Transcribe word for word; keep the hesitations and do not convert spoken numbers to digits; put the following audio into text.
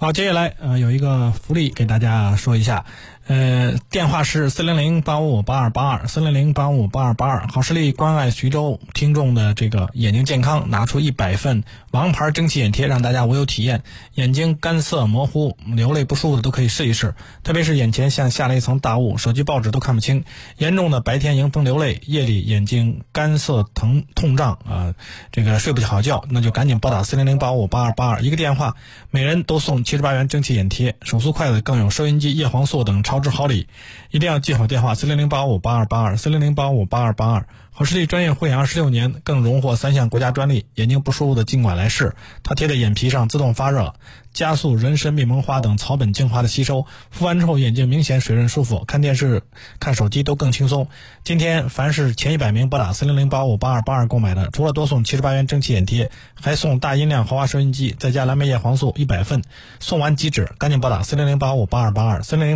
好，接下来呃有一个福利给大家说一下，呃，电话是四零零八五五八二八二四零零八五五八二八二，好视力关爱徐州听众的这个眼睛健康，拿出一百份王牌蒸汽眼贴，让大家无忧体验。眼睛干涩模糊、流泪不舒服的都可以试一试，特别是眼前像下了一层大雾，手机报纸都看不清，严重的白天迎风流泪，夜里眼睛干涩疼痛胀啊、呃，这个睡不好觉，那就赶紧拨打四零零八五五八二八二，一个电话，每人都送七十八元蒸汽眼贴，手速快的更有收音机、叶黄素等超值好礼，一定要记好电话四零零八五五八二八二四零零八五五八二八二。好视力专业护眼二十六年，更荣获三项国家专利。眼睛不舒服的尽管来试，它贴在眼皮上自动发热，加速人参、蜜蒙花等草本精华的吸收，敷完之后眼睛明显水润舒服，看电视、看手机都更轻松。今天凡是前一百名拨打四零零八五八二八二购买的，除了多送七十八元蒸汽眼贴，还送大音量豪华收音机，再加蓝莓叶黄素一百份，送完即止，赶紧拨打四零零八五八二八二四零零。